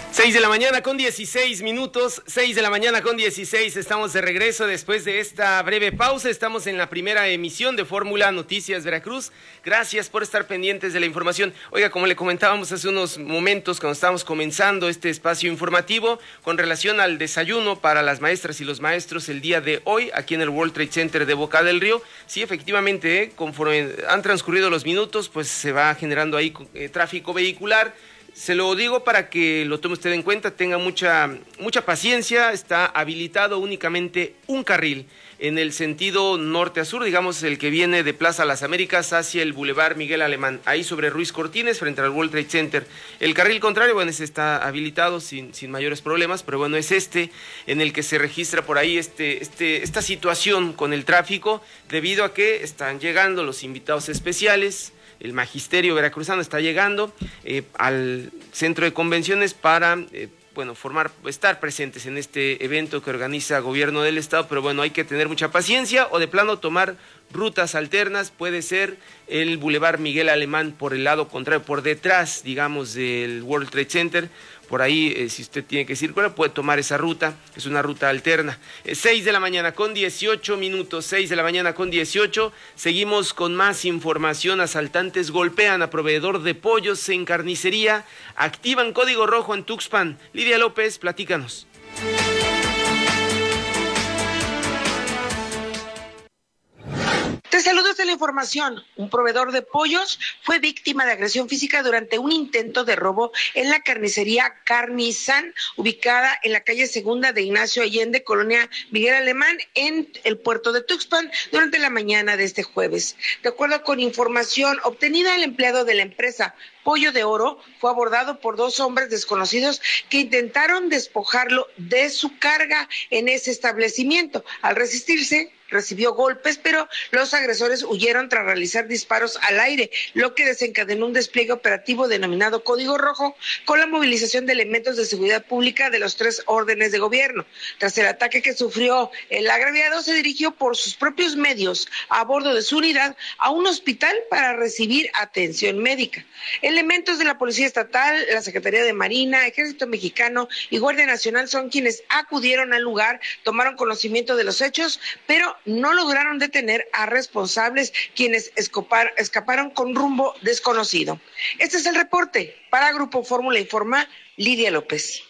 6 de la mañana con 16 minutos, 6 de la mañana con 16, estamos de regreso después de esta breve pausa, estamos en la primera emisión de Fórmula Noticias Veracruz, gracias por estar pendientes de la información. Oiga, como le comentábamos hace unos momentos cuando estábamos comenzando este espacio informativo, con relación al desayuno para las maestras y los maestros el día de hoy, aquí en el World Trade Center de Boca del Río, sí, efectivamente, conforme han transcurrido los minutos, pues se va generando ahí tráfico vehicular. Se lo digo para que lo tome usted en cuenta, tenga mucha paciencia, está habilitado únicamente un carril en el sentido norte a sur, digamos el que viene de Plaza Las Américas hacia el Boulevard Miguel Alemán, ahí sobre Ruiz Cortines frente al World Trade Center. El carril contrario, bueno, ese está habilitado sin mayores problemas, pero bueno, es este en el que se registra por ahí esta situación con el tráfico, debido a que están llegando los invitados especiales. El magisterio veracruzano está llegando al centro de convenciones para estar presentes en este evento que organiza Gobierno del Estado, pero bueno, hay que tener mucha paciencia o de plano tomar rutas alternas. Puede ser el Boulevard Miguel Alemán por el lado contrario, por detrás, digamos, del World Trade Center. Por ahí, si usted tiene que circular, puede tomar esa ruta, es una ruta alterna. 6 de la mañana con 18 minutos, 6 de la mañana con 18. Seguimos con más información. Asaltantes golpean a proveedor de pollos en carnicería. Activan código rojo en Tuxpan. Lidia López, platícanos. Te saludo de la información. Un proveedor de pollos fue víctima de agresión física durante un intento de robo en la carnicería Carnizán, ubicada en la calle Segunda de Ignacio Allende, colonia Miguel Alemán, en el puerto de Tuxpan, durante la mañana de este jueves. De acuerdo con información obtenida, el empleado de la empresa Pollo de Oro fue abordado por dos hombres desconocidos que intentaron despojarlo de su carga en ese establecimiento. Al resistirse, recibió golpes, pero los agresores huyeron tras realizar disparos al aire, lo que desencadenó un despliegue operativo denominado Código Rojo, con la movilización de elementos de seguridad pública de los tres órdenes de gobierno. Tras el ataque que sufrió el agraviado, se dirigió por sus propios medios a bordo de su unidad a un hospital para recibir atención médica. Elementos de la Policía Estatal, la Secretaría de Marina, Ejército Mexicano y Guardia Nacional son quienes acudieron al lugar, tomaron conocimiento de los hechos, pero no lograron detener a responsables, quienes escaparon con rumbo desconocido. Este es el reporte. Para Grupo Fórmula Informa, Lidia López.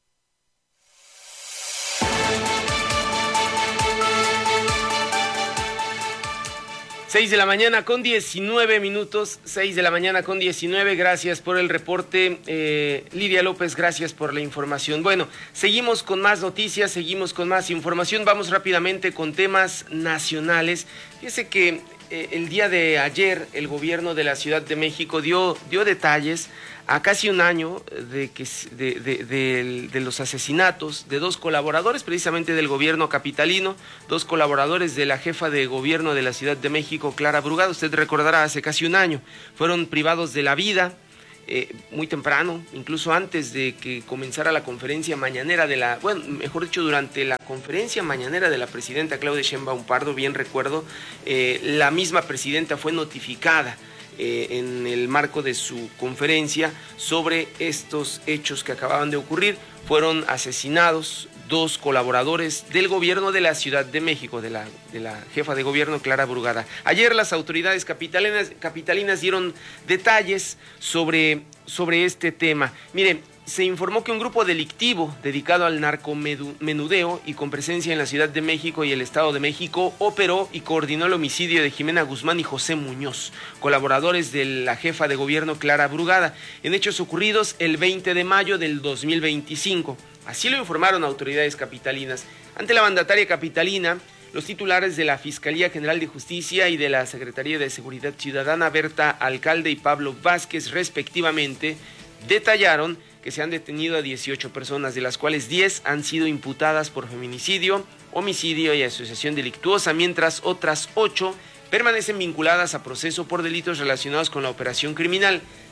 Seis de la mañana con 19 minutos, 6 de la mañana con 19, gracias por el reporte, Lidia López, gracias por la información. Bueno, seguimos con más noticias, seguimos con más información, vamos rápidamente con temas nacionales. Fíjese que el día de ayer el gobierno de la Ciudad de México dio detalles a casi un año de los asesinatos de dos colaboradores precisamente del gobierno capitalino, dos colaboradores de la jefa de gobierno de la Ciudad de México, Clara Brugada. Usted recordará, hace casi un año fueron privados de la vida muy temprano, incluso antes de que comenzara la conferencia mañanera durante la conferencia mañanera de la presidenta Claudia Sheinbaum Pardo, bien recuerdo, la misma presidenta fue notificada en el marco de su conferencia sobre estos hechos que acababan de ocurrir. Fueron asesinados dos colaboradores del gobierno de la Ciudad de México, de la jefa de gobierno Clara Brugada. Ayer las autoridades capitalinas dieron detalles sobre este tema. Mire, se informó que un grupo delictivo dedicado al narcomenudeo y con presencia en la Ciudad de México y el Estado de México operó y coordinó el homicidio de Jimena Guzmán y José Muñoz, colaboradores de la jefa de gobierno Clara Brugada, en hechos ocurridos el 20 de mayo del 2025. Así lo informaron autoridades capitalinas. Ante la mandataria capitalina, los titulares de la Fiscalía General de Justicia y de la Secretaría de Seguridad Ciudadana, Berta Alcalde y Pablo Vázquez, respectivamente, detallaron que se han detenido a 18 personas, de las cuales 10 han sido imputadas por feminicidio, homicidio y asociación delictuosa, mientras otras 8 permanecen vinculadas a proceso por delitos relacionados con la operación criminal.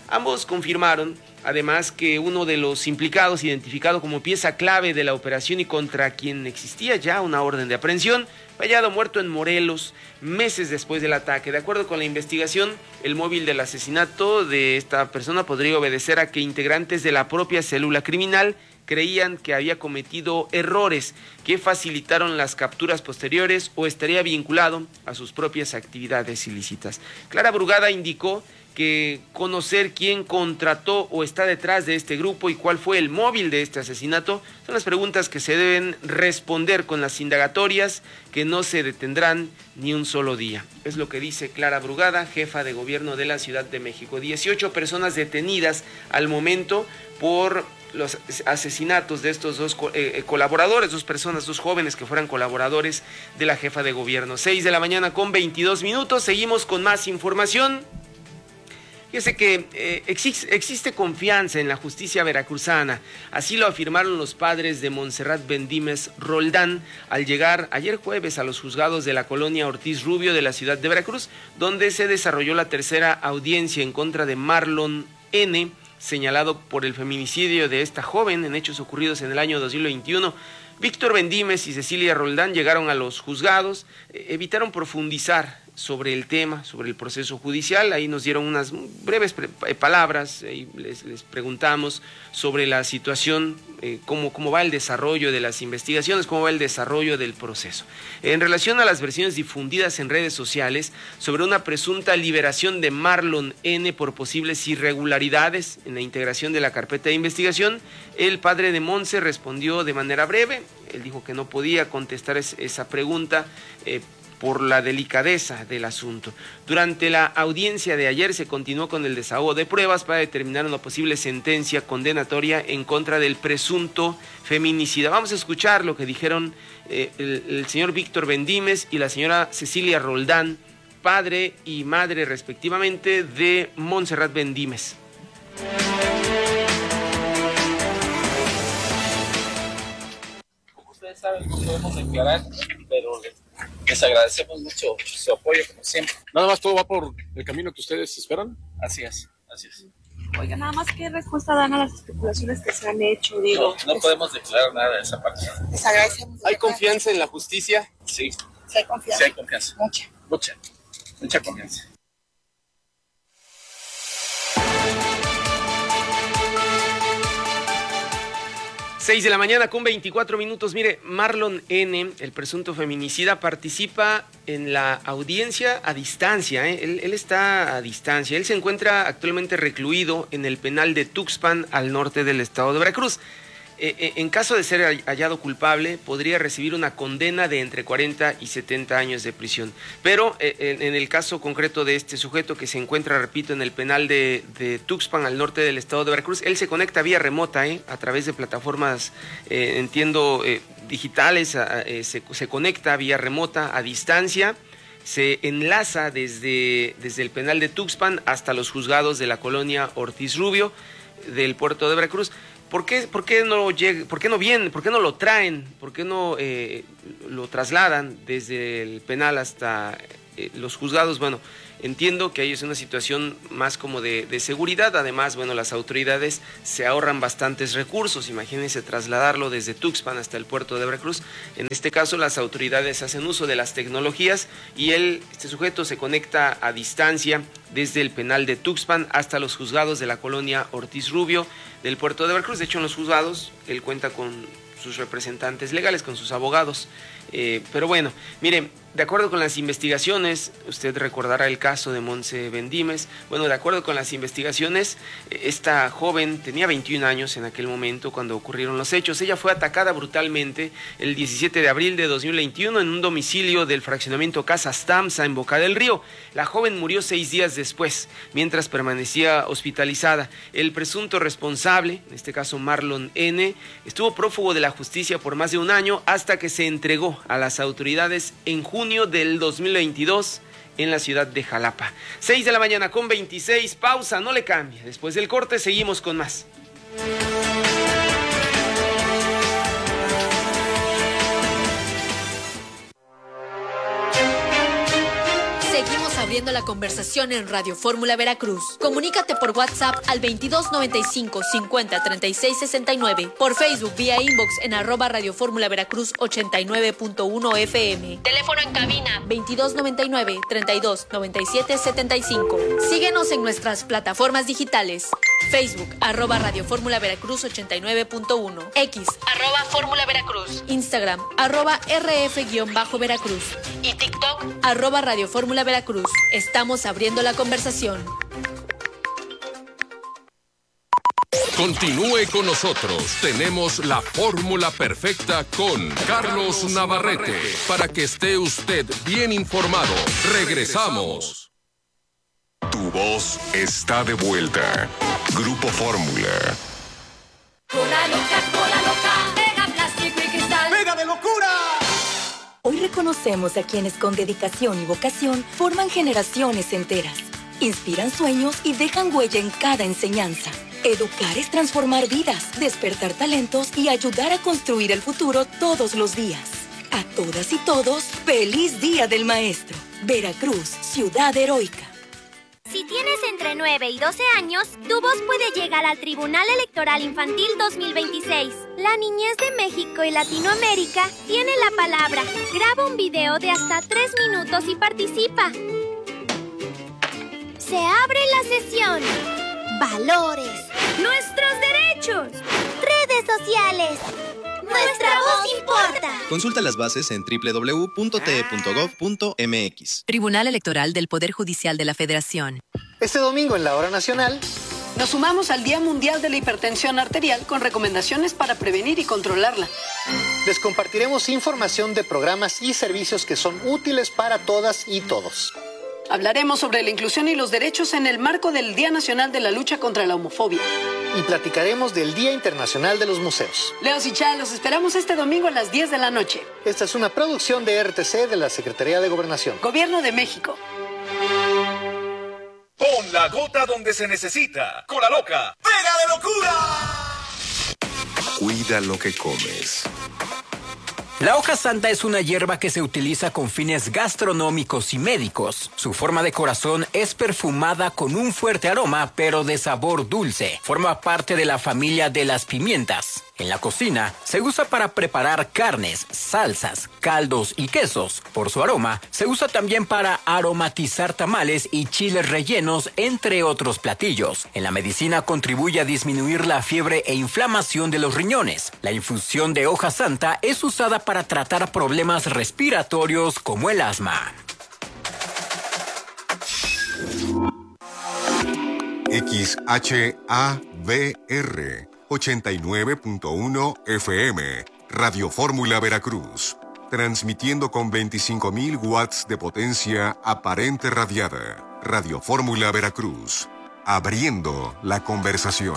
Ambos confirmaron, además, que uno de los implicados, identificado como pieza clave de la operación y contra quien existía ya una orden de aprehensión, fue hallado muerto en Morelos meses después del ataque. De acuerdo con la investigación, el móvil del asesinato de esta persona podría obedecer a que integrantes de la propia célula criminal creían que había cometido errores que facilitaron las capturas posteriores o estaría vinculado a sus propias actividades ilícitas. Clara Brugada indicó que conocer quién contrató o está detrás de este grupo y cuál fue el móvil de este asesinato son las preguntas que se deben responder con las indagatorias que no se detendrán ni un solo día. Es lo que dice Clara Brugada, jefa de gobierno de la Ciudad de México. 18 personas detenidas al momento por los asesinatos de estos dos colaboradores, dos personas, dos jóvenes que fueran colaboradores de la jefa de gobierno. 6 de la mañana con 22 minutos, seguimos con más información. Fíjese que existe confianza en la justicia veracruzana, así lo afirmaron los padres de Montserrat Bendímez Roldán al llegar ayer jueves a los juzgados de la colonia Ortiz Rubio de la ciudad de Veracruz, donde se desarrolló la tercera audiencia en contra de Marlon N., señalado por el feminicidio de esta joven en hechos ocurridos en el año 2021. Víctor Bendímez y Cecilia Roldán llegaron a los juzgados, evitaron profundizar sobre el tema, sobre el proceso judicial. Ahí nos dieron unas breves palabras, les preguntamos sobre la situación, cómo va el desarrollo de las investigaciones, cómo va el desarrollo del proceso. En relación a las versiones difundidas en redes sociales sobre una presunta liberación de Marlon N. por posibles irregularidades en la integración de la carpeta de investigación, el padre de Montse respondió de manera breve. Él dijo que no podía contestar esa pregunta por la delicadeza del asunto. Durante la audiencia de ayer se continuó con el desahogo de pruebas para determinar una posible sentencia condenatoria en contra del presunto feminicida. Vamos a escuchar lo que dijeron el señor Víctor Bendímez y la señora Cecilia Roldán, padre y madre respectivamente de Montserrat Bendímez. Como ustedes saben, no podemos declarar, pero les agradecemos mucho su apoyo, como siempre. ¿Nada más todo va por el camino que ustedes esperan? Así es, así es. Oiga, nada más, ¿qué respuesta dan a las especulaciones que se han hecho? Digo, No podemos declarar nada de esa parte. les agradecemos. ¿Hay confianza en la justicia? Sí, Sí hay confianza. sí hay confianza. Mucha. Mucha confianza. 6 de la mañana con 24 minutos. Mire, Marlon N., el presunto feminicida, participa en la audiencia a distancia. Él está a distancia. Él se encuentra actualmente recluido en el penal de Tuxpan, al norte del estado de Veracruz. En caso de ser hallado culpable, podría recibir una condena de entre 40 y 70 años de prisión. Pero en el caso concreto de este sujeto que se encuentra, repito, en el penal de Tuxpan, al norte del estado de Veracruz, él se conecta vía remota, a través de plataformas, digitales, se conecta vía remota a distancia. Se enlaza desde el penal de Tuxpan hasta los juzgados de la colonia Ortiz Rubio del puerto de Veracruz. ¿Por qué no vienen? ¿Por qué no lo traen? ¿Por qué no lo trasladan desde el penal hasta los juzgados? Bueno, entiendo que ahí es una situación más como de seguridad. Además, bueno, las autoridades se ahorran bastantes recursos. Imagínense trasladarlo desde Tuxpan hasta el puerto de Veracruz. En este caso, las autoridades hacen uso de las tecnologías y este sujeto se conecta a distancia desde el penal de Tuxpan hasta los juzgados de la colonia Ortiz Rubio del puerto de Veracruz. De hecho, en los juzgados él cuenta con sus representantes legales, con sus abogados. Pero bueno, mire, de acuerdo con las investigaciones, usted recordará el caso de Montse Bendímez. Bueno, de acuerdo con las investigaciones, esta joven tenía 21 años en aquel momento cuando ocurrieron los hechos. Ella fue atacada brutalmente el 17 de abril de 2021 en un domicilio del fraccionamiento Casas Tamsa en Boca del Río. La joven murió 6 días después, mientras permanecía hospitalizada. El presunto responsable, en este caso Marlon N., estuvo prófugo de la justicia por más de un año hasta que se entregó a las autoridades en junio del 2022 en la ciudad de Jalapa. 6 de la mañana con 26, pausa, no le cambie. Después del corte seguimos con más. Seguimos abriendo la conversación en Radio Fórmula Veracruz. Comunícate por WhatsApp al 2295 50 36 69, por Facebook vía inbox en @Radio Fórmula Veracruz 89.1 FM. Teléfono en cabina 2299 32 97 75. Síguenos en nuestras plataformas digitales. Facebook @Radio Fórmula Veracruz 89.1, X @Fórmula Veracruz, Instagram @RF-Veracruz y TikTok @Radio Fórmula Veracruz. Estamos abriendo la conversación. Continúe con nosotros. Tenemos la fórmula perfecta con Carlos Navarrete para que esté usted bien informado. Regresamos. Tu voz está de vuelta. Grupo Fórmula. Cola loca, pega plástico y cristal. ¡Pega de locura! Hoy reconocemos a quienes con dedicación y vocación forman generaciones enteras, inspiran sueños y dejan huella en cada enseñanza. Educar es transformar vidas, despertar talentos y ayudar a construir el futuro todos los días. A todas y todos, ¡feliz Día del Maestro! Veracruz, ciudad heroica. Si tienes entre 9 y 12 años, tu voz puede llegar al Tribunal Electoral Infantil 2026. La niñez de México y Latinoamérica tiene la palabra. Graba un video de hasta 3 minutos y participa. Se abre la sesión. Valores. Nuestros derechos. Redes sociales. Nuestra voz importa. Consulta las bases en www.te.gov.mx. Tribunal Electoral del Poder Judicial de la Federación. Este domingo en la Hora Nacional nos sumamos al Día Mundial de la Hipertensión Arterial con recomendaciones para prevenir y controlarla. Les compartiremos información de programas y servicios que son útiles para todas y todos. Hablaremos sobre la inclusión y los derechos en el marco del Día Nacional de la Lucha contra la Homofobia. Y platicaremos del Día Internacional de los Museos. Leos y Chá, los esperamos este domingo a las 10 de la noche. Esta es una producción de RTC de la Secretaría de Gobernación. Gobierno de México. Pon la gota donde se necesita. Cola loca, pega de locura. Cuida lo que comes. La hoja santa es una hierba que se utiliza con fines gastronómicos y médicos. Su forma de corazón es perfumada con un fuerte aroma, pero de sabor dulce. Forma parte de la familia de las pimientas. En la cocina, se usa para preparar carnes, salsas, caldos y quesos. Por su aroma, se usa también para aromatizar tamales y chiles rellenos, entre otros platillos. En la medicina contribuye a disminuir la fiebre e inflamación de los riñones. La infusión de hoja santa es usada para tratar problemas respiratorios como el asma. XHAVR 89.1 FM, Radio Fórmula Veracruz, transmitiendo con 25.000 watts de potencia aparente radiada. Radio Fórmula Veracruz, abriendo la conversación.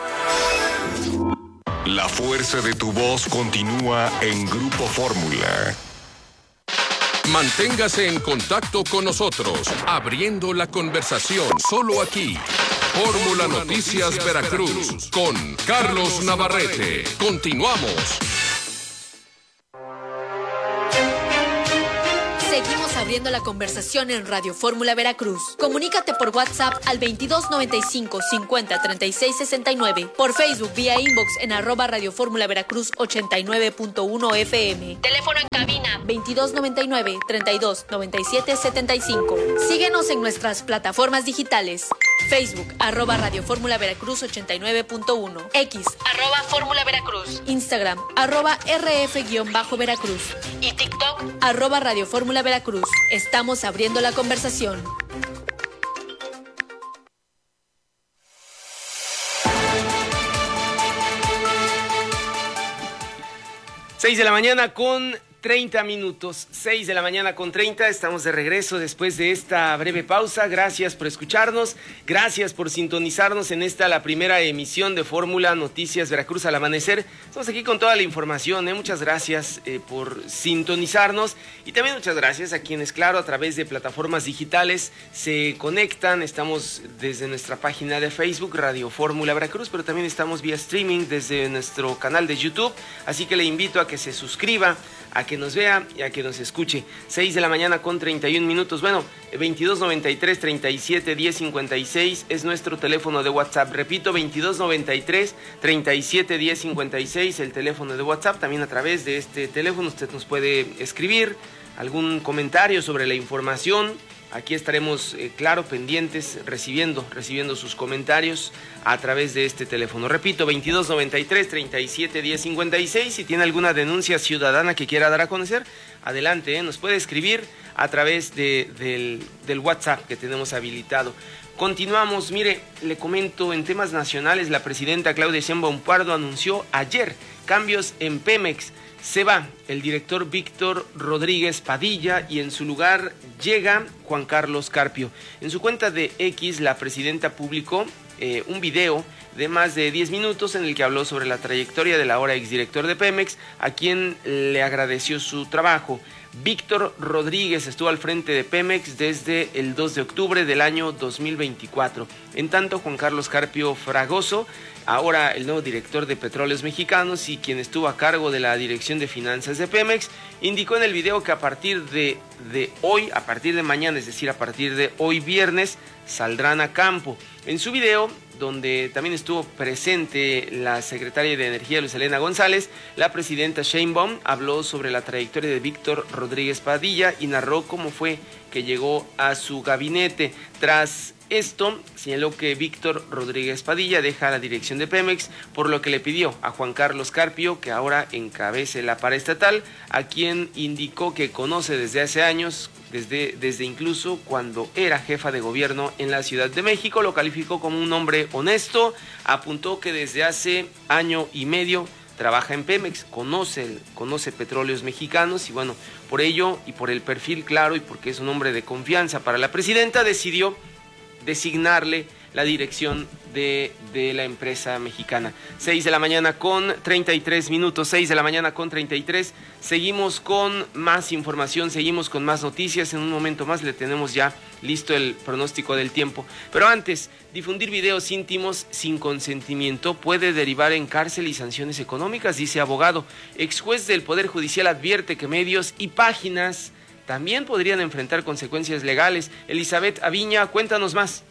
La fuerza de tu voz continúa en Grupo Fórmula. Manténgase en contacto con nosotros, abriendo la conversación solo aquí. Fórmula Noticias Veracruz con Carlos Navarrete. Continuamos. Seguimos abriendo la conversación en Radio Fórmula Veracruz. Comunícate por WhatsApp al 2295 50 36 69, por Facebook vía inbox en @Radio Fórmula Veracruz 89.1 FM. Teléfono en cabina 2299 32 97 75. Síguenos en nuestras plataformas digitales. Facebook @Radio Fórmula Veracruz 89.1, X @Fórmula Veracruz, Instagram @RF-Veracruz y TikTok @Radio Fórmula Veracruz. Estamos abriendo la conversación. Seis de la mañana con 30 minutos, 6 de la mañana con 30, estamos de regreso después de esta breve pausa. Gracias por escucharnos, gracias por sintonizarnos en la primera emisión de Fórmula Noticias Veracruz al amanecer. Estamos aquí con toda la información, muchas gracias por sintonizarnos y también muchas gracias a quienes, claro, a través de plataformas digitales se conectan. Estamos desde nuestra página de Facebook, Radio Fórmula Veracruz, pero también estamos vía streaming desde nuestro canal de YouTube, así que le invito a que se suscriba a que nos vea y a que nos escuche. 6 de la mañana con 31 minutos. Bueno, 2293-371056 es nuestro teléfono de WhatsApp. Repito, 2293-371056, el teléfono de WhatsApp. También a través de este teléfono usted nos puede escribir algún comentario sobre la información. Aquí estaremos, claro, pendientes, recibiendo sus comentarios a través de este teléfono. Repito, 2293-371056. Si tiene alguna denuncia ciudadana que quiera dar a conocer, adelante, nos puede escribir a través del WhatsApp que tenemos habilitado. Continuamos, mire, le comento, en temas nacionales, la presidenta Claudia Sheinbaum Pardo anunció ayer cambios en Pemex. Se va el director Víctor Rodríguez Padilla y en su lugar llega Juan Carlos Carpio. En su cuenta de X, la presidenta publicó un video de más de 10 minutos en el que habló sobre la trayectoria del ahora exdirector de Pemex, a quien le agradeció su trabajo. Víctor Rodríguez estuvo al frente de Pemex desde el 2 de octubre del año 2024. En tanto, Juan Carlos Carpio Fragoso, ahora el nuevo director de Petróleos Mexicanos y quien estuvo a cargo de la Dirección de Finanzas de Pemex, indicó en el video que a partir de mañana, es decir, a partir de hoy viernes, saldrán a campo. En su video, donde también estuvo presente la secretaria de Energía, Luz Helena González, la presidenta Sheinbaum habló sobre la trayectoria de Víctor Rodríguez Padilla y narró cómo fue que llegó a su gabinete. Tras esto, señaló que Víctor Rodríguez Padilla deja la dirección de Pemex, por lo que le pidió a Juan Carlos Carpio que ahora encabece la paraestatal, a quien indicó que conoce desde hace años, desde incluso cuando era jefa de gobierno en la Ciudad de México. Lo calificó como un hombre honesto, apuntó que desde hace año y medio trabaja en Pemex, conoce Petróleos Mexicanos y bueno, por ello y por el perfil claro y porque es un hombre de confianza para la presidenta, decidió designarle la dirección de la empresa mexicana. 6 de la mañana con 33 minutos, 6 de la mañana con 33. Seguimos con más información, seguimos con más noticias. En un momento más le tenemos ya listo el pronóstico del tiempo. Pero antes, difundir videos íntimos sin consentimiento puede derivar en cárcel y sanciones económicas, dice abogado. Ex juez del Poder Judicial advierte que medios y páginas también podrían enfrentar consecuencias legales. Elizabeth Aviña, cuéntanos más.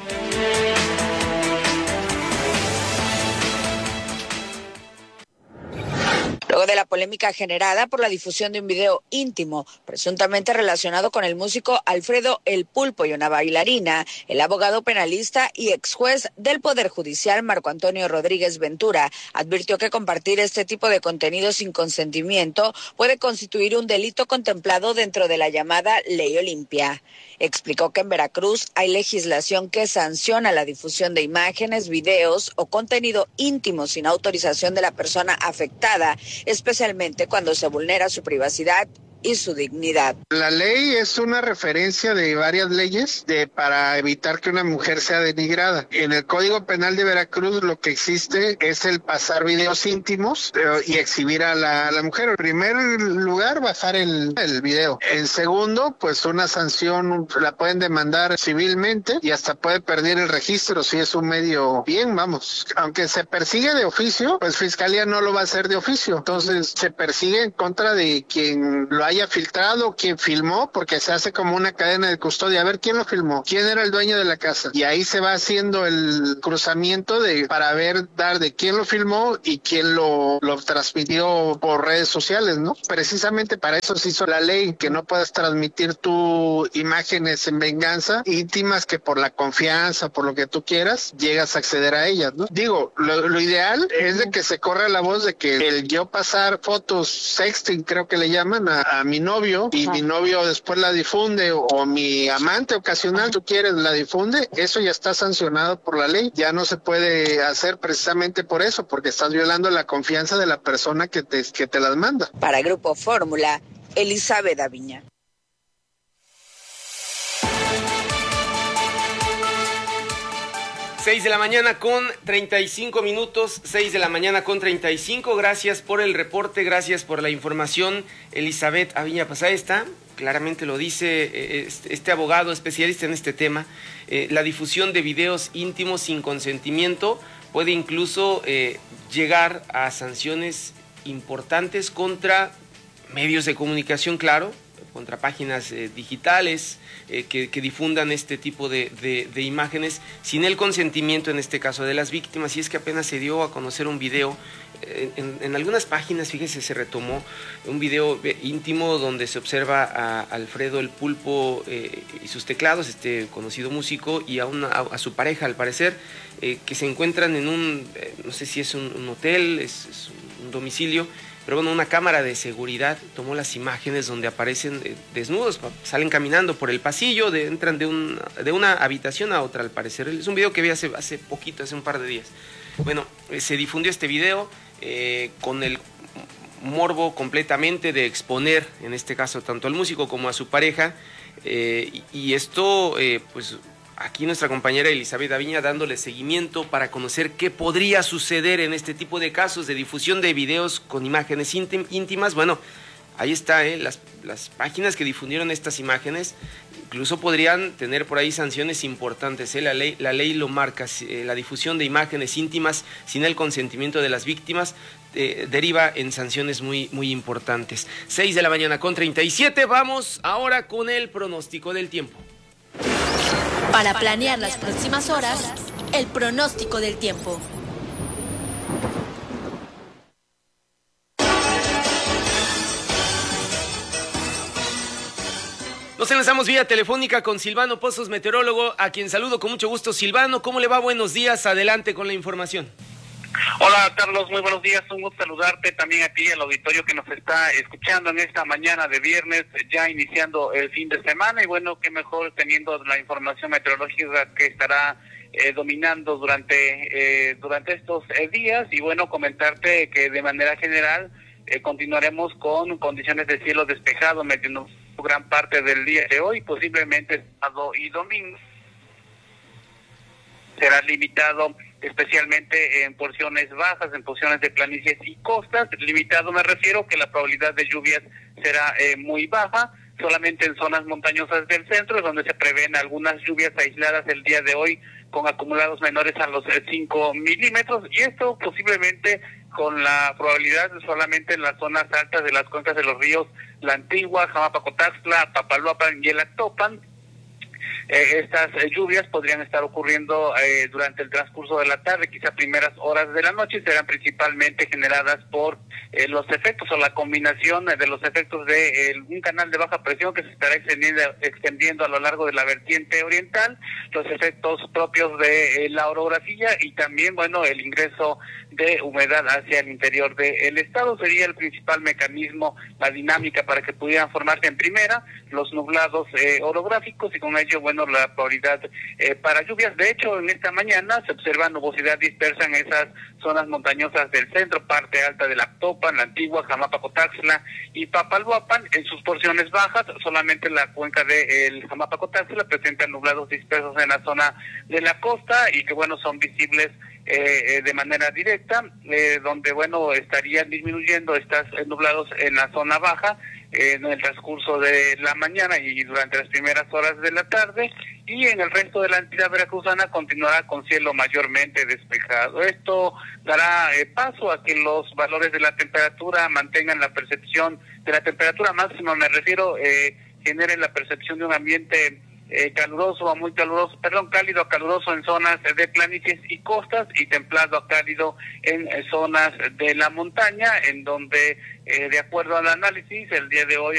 Luego de la polémica generada por la difusión de un video íntimo presuntamente relacionado con el músico Alfredo El Pulpo y una bailarina, el abogado penalista y ex juez del Poder Judicial Marco Antonio Rodríguez Ventura advirtió que compartir este tipo de contenido sin consentimiento puede constituir un delito contemplado dentro de la llamada Ley Olimpia. Explicó que en Veracruz hay legislación que sanciona la difusión de imágenes, videos o contenido íntimo sin autorización de la persona afectada, especialmente cuando se vulnera su privacidad y su dignidad. La ley es una referencia de varias leyes para evitar que una mujer sea denigrada. En el Código Penal de Veracruz lo que existe es el pasar videos íntimos y exhibir a la mujer. En primer lugar, bajar el video. En segundo, pues una sanción la pueden demandar civilmente y hasta puede perder el registro si es un medio bien, vamos. Aunque se persigue de oficio, pues Fiscalía no lo va a hacer de oficio. Entonces se persigue en contra de quien lo haya filtrado, quien filmó, porque se hace como una cadena de custodia. A ver quién lo filmó, quién era el dueño de la casa. Y ahí se va haciendo el cruzamiento para dar de quién lo filmó y quién lo transmitió por redes sociales, ¿no? Precisamente para eso se hizo la ley, que no puedas transmitir tu imágenes en venganza, íntimas, que por la confianza, por lo que tú quieras, llegas a acceder a ellas, ¿no? Digo, lo ideal es de que se corra la voz de que el yo pasar fotos sexting, creo que le llaman, a mi novio, y mi novio después la difunde, o mi amante ocasional, tú quieres, la difunde, eso ya está sancionado por la ley. Ya no se puede hacer precisamente por eso, porque estás violando la confianza de la persona que te las manda. Para Grupo Fórmula, Elizabeth Aviña. Seis de la mañana con 35 minutos, 6 de la mañana con 35. Gracias por el reporte, gracias por la información, Elizabeth Aviña. Pues ahí está, claramente lo dice este abogado especialista en este tema. La difusión de videos íntimos sin consentimiento puede incluso llegar a sanciones importantes contra medios de comunicación, claro, contra páginas digitales que difundan este tipo de imágenes sin el consentimiento, en este caso, de las víctimas. Y es que apenas se dio a conocer un video, en algunas páginas, fíjese, se retomó un video íntimo donde se observa a Alfredo el Pulpo y sus teclados, este conocido músico, y a su pareja, al parecer, que se encuentran en un, no sé si es un hotel, es un domicilio, pero bueno, una cámara de seguridad tomó las imágenes donde aparecen desnudos, salen caminando por el pasillo, entran de una habitación a otra, al parecer. Es un video que vi hace poquito, hace un par de días. Bueno, se difundió este video con el morbo completamente de exponer, en este caso, tanto al músico como a su pareja, y esto, pues... Aquí nuestra compañera Elizabeth Aviña dándole seguimiento para conocer qué podría suceder en este tipo de casos de difusión de videos con imágenes íntimas. Bueno, ahí está, las páginas que difundieron estas imágenes incluso podrían tener por ahí sanciones importantes. La ley lo marca, la difusión de imágenes íntimas sin el consentimiento de las víctimas deriva en sanciones muy, muy importantes. 6:37 a.m, vamos ahora con el pronóstico del tiempo. Para planear las próximas horas, el pronóstico del tiempo. Nos enlazamos vía telefónica con Silvano Pozos, meteorólogo, a quien saludo con mucho gusto. Silvano, ¿cómo le va? Buenos días, adelante con la información. Hola Carlos, muy buenos días, un gusto saludarte también a ti, al auditorio que nos está escuchando en esta mañana de viernes, ya iniciando el fin de semana, y bueno, qué mejor teniendo la información meteorológica que estará dominando durante estos días, y bueno, comentarte que de manera general continuaremos con condiciones de cielo despejado, metiendo gran parte del día de hoy, posiblemente sábado y domingo. Será limitado especialmente en porciones bajas, en porciones de planicies y costas. Limitado me refiero que la probabilidad de lluvias será muy baja, solamente en zonas montañosas del centro, donde se prevén algunas lluvias aisladas el día de hoy con acumulados menores a los 5 milímetros, y esto posiblemente con la probabilidad solamente en las zonas altas de las cuencas de los ríos La Antigua, Jamapacotaxtla, Papaloapan y el Actopan. Estas lluvias podrían estar ocurriendo durante el transcurso de la tarde, quizá primeras horas de la noche, y serán principalmente generadas por los efectos o la combinación de los efectos de un canal de baja presión que se estará extendiendo a lo largo de la vertiente oriental, los efectos propios de la orografía y también, bueno, el ingreso de humedad hacia el interior del estado. Sería el principal mecanismo, la dinámica para que pudieran formarse en primera los nublados orográficos, y con ello, bueno, la probabilidad para lluvias. De hecho, en esta mañana se observa nubosidad dispersa en esas zonas montañosas del centro, parte alta del Actopan, La Antigua, Jamapacotaxtla y Papaloapan. En sus porciones bajas, solamente la cuenca del Jamapacotaxtla presenta nublados dispersos en la zona de la costa, y que, bueno, son visibles de manera directa, donde, bueno, estarían disminuyendo estos nublados en la zona baja en el transcurso de la mañana y durante las primeras horas de la tarde, y en el resto de la entidad veracruzana continuará con cielo mayormente despejado. Esto dará paso a que los valores de la temperatura mantengan la percepción de la temperatura máxima, me refiero, generen la percepción de un ambiente caluroso a muy caluroso, cálido a caluroso en zonas de planicies y costas, y templado a cálido en zonas de la montaña, en donde, de acuerdo al análisis, el día de hoy